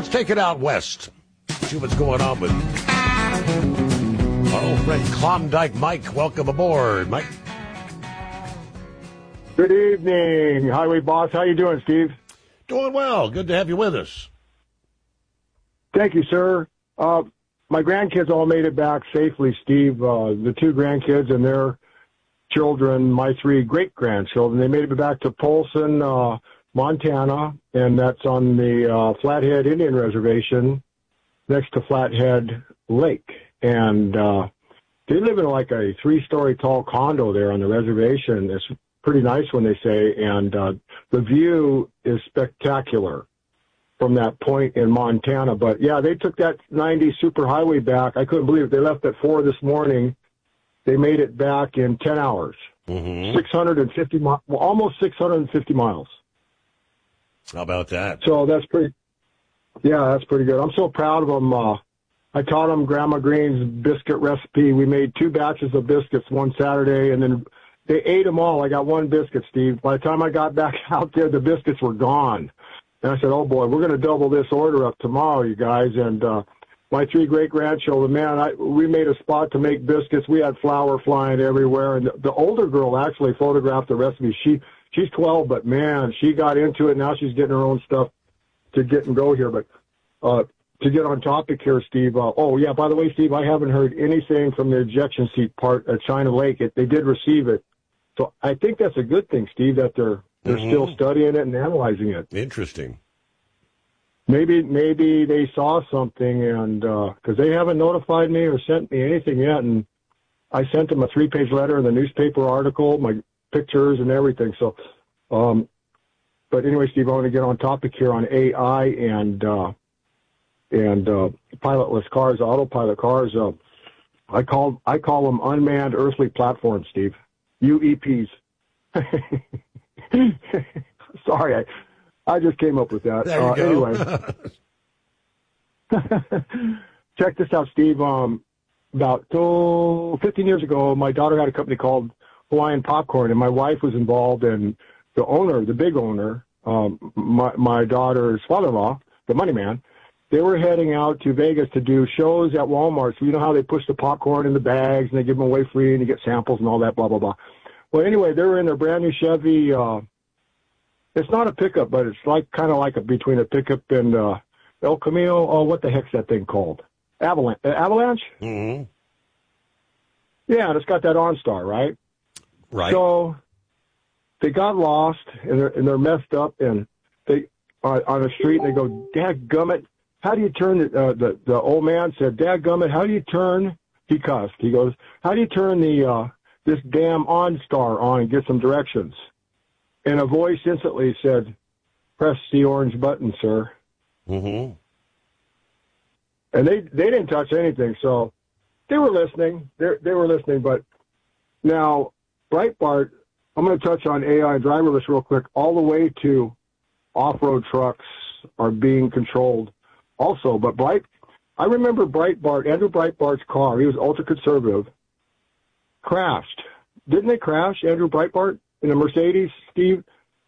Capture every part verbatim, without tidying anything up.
Let's take it out west. See what's going on with our old friend Klondike Mike. Welcome aboard, Mike. Good evening, Highway Boss. How you doing, Steve? Doing well. Good to have you with us. Thank you, sir. Uh, my grandkids all made it back safely, Steve. Uh, the two grandkids and their children, my three great-grandchildren, they made it back to Polson, uh, Montana, and that's on the uh, Flathead Indian Reservation next to Flathead Lake. And uh, they live in like a three-story tall condo there on the reservation. It's pretty nice when they say, and uh, the view is spectacular from that point in Montana. But, yeah, they took that ninety superhighway back. I couldn't believe it. They left at four this morning. They made it back in ten hours, mm-hmm. six hundred fifty mi- well, almost six hundred fifty miles. How about that? So that's pretty, yeah, that's pretty good. I'm so proud of them. Uh, I taught them Grandma Green's biscuit recipe. We made two batches of biscuits one Saturday, and then they ate them all. I got one biscuit, Steve. By the time I got back out there, the biscuits were gone. And I said, oh, boy, we're going to double this order up tomorrow, you guys. And uh, my three great-grandchildren, man, I, we made a spot to make biscuits. We had flour flying everywhere. And the, the older girl actually photographed the recipe. She She's twelve, but, man, she got into it. Now she's getting her own stuff to get and go here. But uh, to get on topic here, Steve, uh, oh, yeah, by the way, Steve, I haven't heard anything from the ejection seat part at China Lake. It, they did receive it. So I think that's a good thing, Steve, that they're they're mm-hmm. still studying it and analyzing it. Interesting. Maybe maybe they saw something, and because uh, they haven't notified me or sent me anything yet, and I sent them a three-page letter and the newspaper article, my pictures and everything. So, um, but anyway, Steve, I want to get on topic here on A I and uh, and uh, pilotless cars, autopilot cars. Uh, I call I call them unmanned earthly platforms, Steve. U E Ps. Sorry, I I just came up with that. There you uh, go. Anyway, check this out, Steve. Um, about oh, fifteen years ago, my daughter had a company called Hawaiian Popcorn, and my wife was involved, and the owner, the big owner, um, my, my daughter's father-in-law, the money man, they were heading out to Vegas to do shows at Walmart. So you know how they push the popcorn in the bags, and they give them away free, and you get samples and all that, blah, blah, blah. Well, anyway, they were in their brand-new Chevy. Uh, it's not a pickup, but it's like kind of like a, between a pickup and uh, El Camino. Oh, what the heck's that thing called? Avalanche? Uh, Avalanche? Mm-hmm. Yeah, and it's got that OnStar, right? Right. So they got lost, and they're, and they're messed up, and they are on a street, and they go, dadgummit, how do you turn, the, uh, the, the old man said, dadgummit, how do you turn, he cussed, he goes, how do you turn the, uh, this damn OnStar on and get some directions? And a voice instantly said, press the orange button, sir. Mm-hmm. And they, they didn't touch anything, so they were listening, they they were listening, but now, Breitbart, I'm going to touch on A I driverless real quick. All the way to off-road trucks are being controlled also. But Bright, I remember Breitbart, Andrew Breitbart's car, he was ultra-conservative, crashed. Didn't they crash, Andrew Breitbart, in a Mercedes, Steve?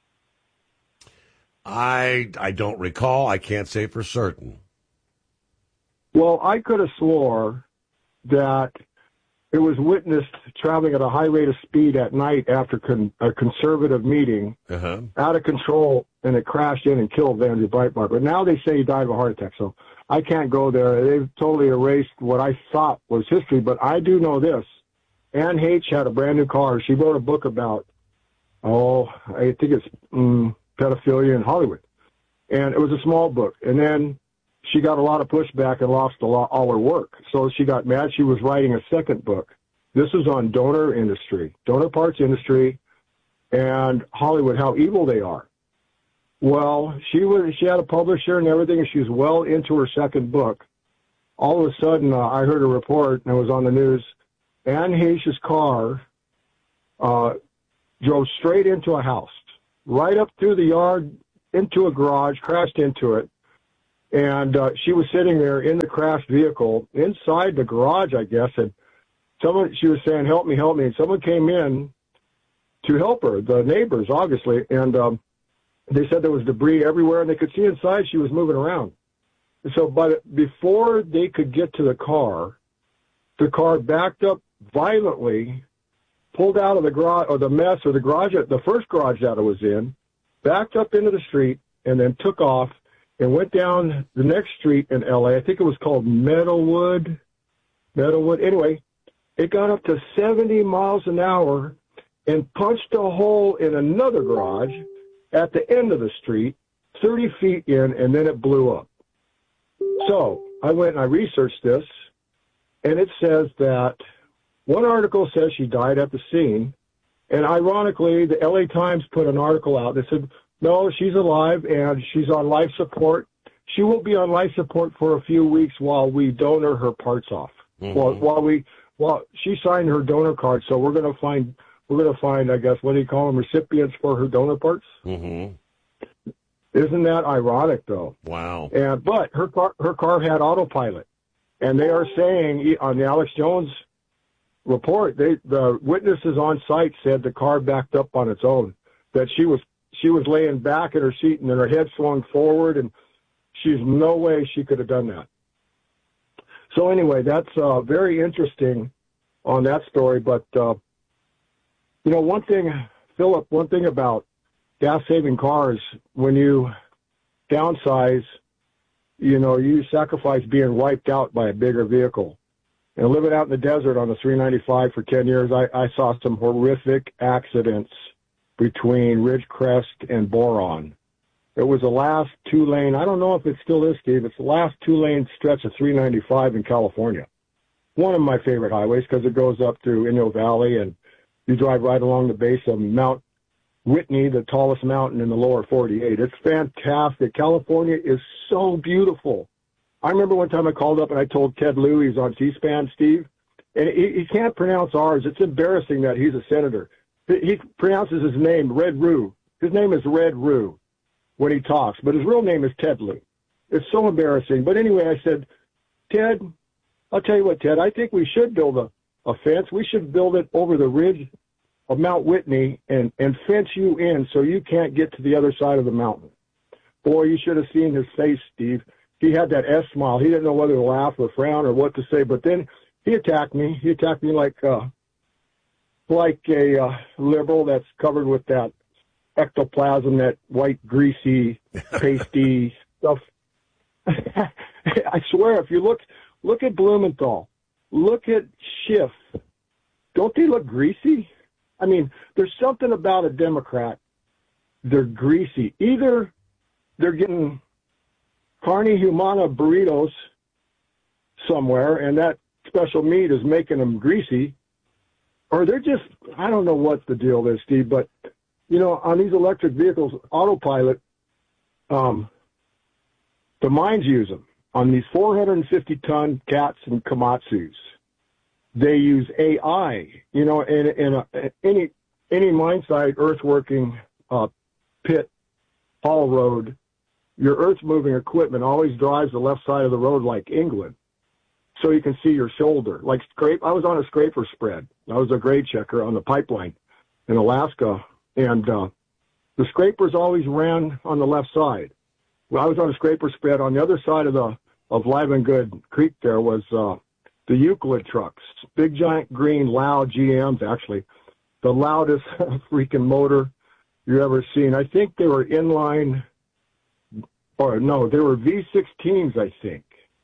I I don't recall. I can't say for certain. Well, I could have swore that it was witnessed traveling at a high rate of speed at night after con- a conservative meeting, uh-huh. out of control, and it crashed in and killed Andrew Breitbart. But now they say he died of a heart attack, so I can't go there. They've totally erased what I thought was history, but I do know this. Anne H. had a brand new car. She wrote a book about, oh, I think it's um, pedophilia in Hollywood. And it was a small book. And then she got a lot of pushback and lost a lot, all her work. So she got mad. She was writing a second book. This is on donor industry, donor parts industry, and Hollywood, how evil they are. Well, she was she had a publisher and everything, and she was well into her second book. All of a sudden, uh, I heard a report, and it was on the news. Anne Heche's car uh, drove straight into a house, right up through the yard, into a garage, crashed into it. And uh, she was sitting there in the crashed vehicle inside the garage, I guess, and someone, she was saying, help me, help me. And someone came in to help her, the neighbors, obviously, and um, they said there was debris everywhere, and they could see inside she was moving around. so but before they could get to the car, the car backed up violently, pulled out of the garage or the mess or the garage, the first garage that it was in, backed up into the street, and then took off and went down the next street in L A. I think it was called Meadowwood. Meadowwood. Anyway, it got up to seventy miles an hour and punched a hole in another garage at the end of the street, thirty feet in, and then it blew up. So I went and I researched this, and it says that one article says she died at the scene, and ironically, the L A Times put an article out that said, no, she's alive, and she's on life support. She will be on life support for a few weeks while we donor her parts off. Mm-hmm. While, while we, while she signed her donor card, so we're going to find, we're going to find, I guess, what do you call them, recipients for her donor parts? Mm-hmm. Isn't that ironic, though? Wow. And but her car, her car had autopilot, and they are saying on the Alex Jones report, they the witnesses on site said the car backed up on its own. That she was she was laying back in her seat, and then her head swung forward, and she's no way she could have done that. So anyway, that's uh, very interesting on that story. But uh, you know, one thing, Philip, one thing about gas-saving cars, when you downsize, you know, you sacrifice being wiped out by a bigger vehicle. And living out in the desert on the three ninety-five for ten years, I, I saw some horrific accidents between Ridgecrest and Boron. It was the last two-lane, I don't know if it still is, Steve, it's the last two-lane stretch of three ninety-five in California. One of my favorite highways because it goes up through Inyo Valley, and you drive right along the base of Mount Whitney, the tallest mountain in the lower forty-eight. It's fantastic. California is so beautiful. I remember one time I called up and I told Ted Lieu, he's on C-SPAN, Steve, and he, he can't pronounce ours. It's embarrassing that he's a senator. He, he pronounces his name Red Rue. His name is Red Rue when he talks, but his real name is Ted Lieu. It's so embarrassing. But anyway, I said, Ted, I'll tell you what, Ted, I think we should build a, a fence. We should build it over the ridge of Mount Whitney and, and fence you in so you can't get to the other side of the mountain. Boy, you should have seen his face, Steve. He had that S smile. He didn't know whether to laugh or frown or what to say, but then he attacked me. He attacked me like uh, like a uh, liberal that's covered with that ectoplasm, that white, greasy, pasty stuff. I swear, if you look, look at Blumenthal, look at Schiff. Don't they look greasy? I mean, there's something about a Democrat. They're greasy. Either they're getting carne humana burritos somewhere, and that special meat is making them greasy, or they're just, I don't know what the deal is, Steve, but, you know, on these electric vehicles, autopilot, um, the mines use them. On these four hundred fifty ton Cats and Komatsus, they use A I, you know, in, in a, any any mine site, earthworking, uh, pit, haul road, your earth-moving equipment always drives the left side of the road like England, so you can see your shoulder. Like scrape, I was on a scraper spread. I was a grade checker on the pipeline in Alaska, and uh, the scrapers always ran on the left side. Well, I was on a scraper spread. On the other side of the of Livengood Creek there was uh, the Euclid trucks, big, giant, green, loud G Ms, actually, the loudest freaking motor you ever seen. I think they were inline, or no, they were V sixteens, I think.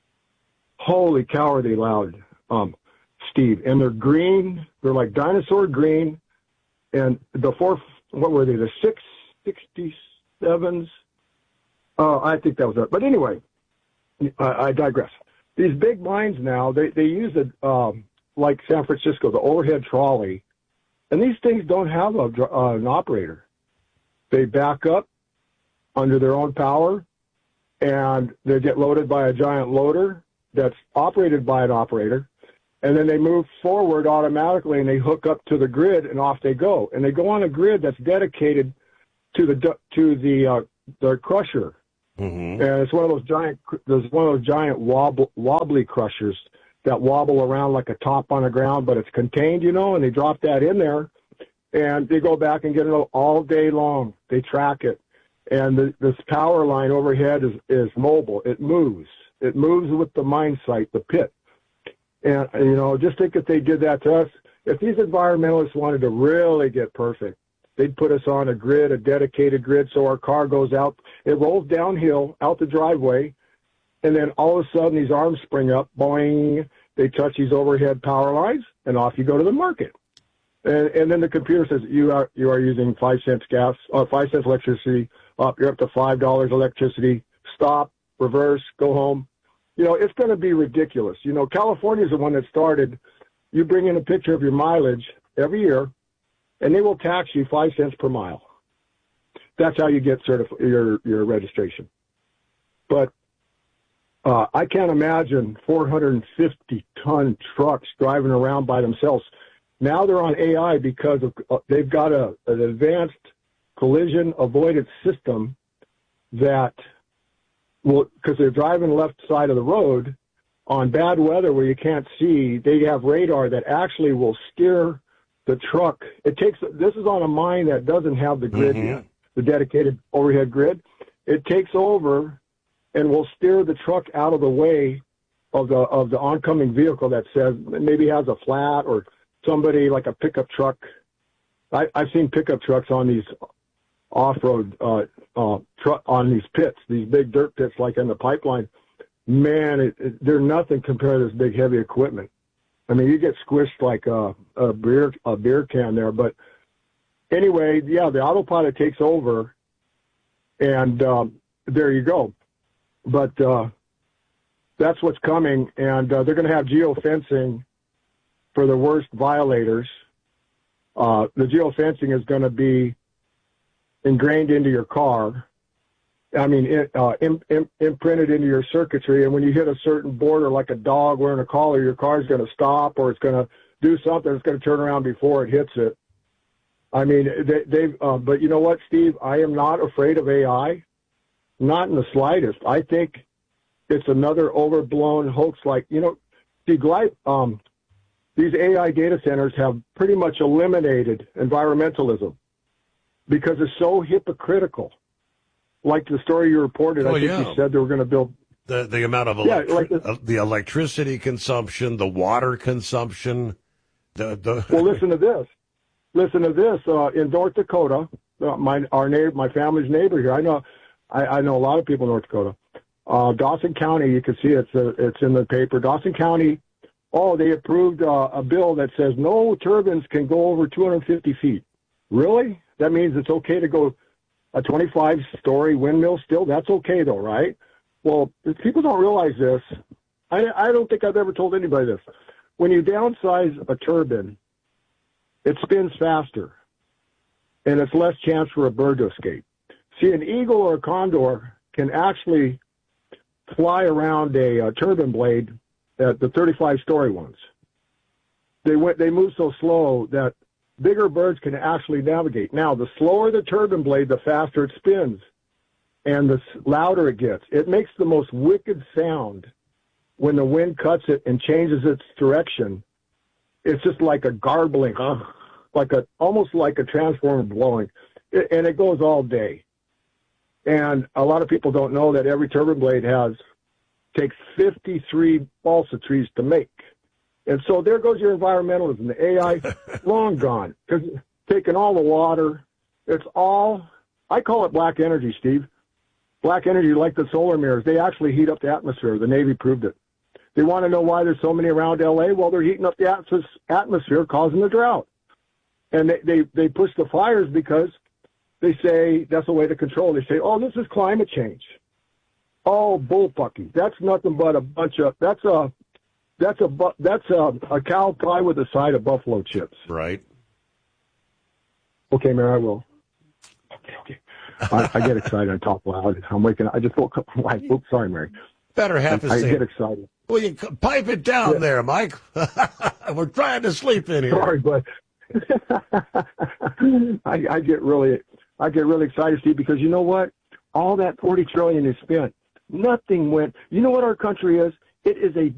Holy cow, are they loud, um, Steve. And they're green. They're like dinosaur green. And the four, what were they, the six sixty-sevens? Uh, I think that was it. But anyway, I, I digress. These big mines now, they, they use it um, like San Francisco, the overhead trolley. And these things don't have a, uh, an operator. They back up under their own power, and they get loaded by a giant loader that's operated by an operator. And then they move forward automatically, and they hook up to the grid, and off they go. And they go on a grid that's dedicated to the to the uh, the crusher. Mm-hmm. And it's one of those giant, there's one of those giant wobble, wobbly crushers that wobble around like a top on the ground, but it's contained, you know, and they drop that in there, and they go back and get it all day long. They track it. And the, this power line overhead is, is mobile. It moves. It moves with the mine site, the pit. And, you know, just think if they did that to us, if these environmentalists wanted to really get perfect, they'd put us on a grid, a dedicated grid, so our car goes out. It rolls downhill, out the driveway, and then all of a sudden these arms spring up, boing, they touch these overhead power lines, and off you go to the market. And, and then the computer says, you are you are using five cents gas, or five cents electricity, up, you're up to five dollars electricity, stop, reverse, go home. You know, it's going to be ridiculous. You know, California is the one that started. You bring in a picture of your mileage every year, and they will tax you five cents per mile. That's how you get certif- your your registration. But uh, I can't imagine four hundred fifty ton trucks driving around by themselves. Now they're on A I because of, uh, they've got a, an advanced collision avoidance system that will, because they're driving left side of the road on bad weather where you can't see, they have radar that actually will steer the truck. It takes, this is on a mine that doesn't have the grid mm-hmm. yet, the dedicated overhead grid. It takes over and will steer the truck out of the way of the of the oncoming vehicle that says maybe has a flat or somebody like a pickup truck. I, I've seen pickup trucks on these off-road uh, uh, truck on these pits, these big dirt pits like in the pipeline. Man, it, it, they're nothing compared to this big heavy equipment. I mean, you get squished like a, a beer a beer can there. But anyway, yeah, the autopilot takes over, and um, there you go. But uh, that's what's coming, and uh, they're going to have geofencing for the worst violators. Uh, the geofencing is going to be ingrained into your car. I mean, it, uh, im, im, imprinted into your circuitry. And when you hit a certain border, like a dog wearing a collar, your car's going to stop, or it's going to do something. It's going to turn around before it hits it. I mean, they, they've. Uh, but you know what, Steve? I am not afraid of A I, not in the slightest. I think it's another overblown hoax. Like, you know, see, gly- um, these A I data centers have pretty much eliminated environmentalism because it's so hypocritical. Like the story you reported, oh, I think yeah. you said they were going to build the the amount of yeah, electri- like the, uh, the electricity consumption, the water consumption. The the well, listen to this. Listen to this. Uh, in North Dakota, uh, my our neighbor, my family's neighbor here. I know, I, I know a lot of people in North Dakota. Uh, Dawson County, you can see it's uh, it's in the paper. Dawson County. Oh, they approved uh, a bill that says no turbines can go over two hundred fifty feet. Really? That means it's okay to go a twenty-five story windmill still? That's okay though, right? Well, if people don't realize this, I, I don't think I've ever told anybody this. When you downsize a turbine, it spins faster, and it's less chance for a bird to escape. See, an eagle or a condor can actually fly around a, a turbine blade at the thirty-five story ones. They went, they move so slow that bigger birds can actually navigate. Now, the slower the turbine blade, the faster it spins, and the louder it gets. It makes the most wicked sound when the wind cuts it and changes its direction. It's just like a garbling, huh? like a almost like a transformer blowing, it, and it goes all day. And a lot of people don't know that every turbine blade has takes fifty-three balsa trees to make. And so there goes your environmentalism. The A I, long gone. Because taking all the water, it's all, I call it black energy, Steve. Black energy, like the solar mirrors, they actually heat up the atmosphere. The Navy proved it. They want to know why there's so many around L A. Well, they're heating up the atmosphere, causing the drought. And they, they, they push the fires because they say that's a way to control. They say, oh, this is climate change. Oh, bullpucky. That's nothing but a bunch of, that's a, That's a that's a, a cow pie with a side of buffalo chips. Right. Okay, Mary, I will. Okay, okay. I, I get excited. I talk loud. I'm waking up. I just woke up. Oops, sorry, Mary. Better have to I, say. I get excited. Well, you pipe it down yeah. there, Mike. We're trying to sleep in here. Sorry, but I, I get really, I get really excited, Steve, because you know what? All that forty trillion is spent. Nothing went. You know what our country is? It is a